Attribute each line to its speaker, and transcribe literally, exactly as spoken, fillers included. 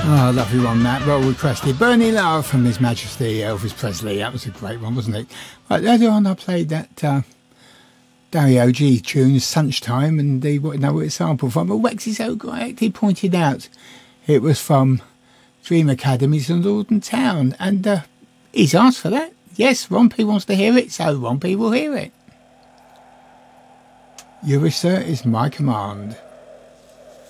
Speaker 1: Oh, lovely one, that. Well requested. Burning Love from His Majesty Elvis Presley. That was a great one, wasn't it? Right, earlier on I played that uh, Dario G tune, Sunchtime, and he wanted to know what it's sampled from. But Wex is so correct. He pointed out it was from Dream Academies in Lorden Town, and uh, he's asked for that. Yes, Rompy wants to hear it, so Rompy will hear it. Your wish, sir, is my command.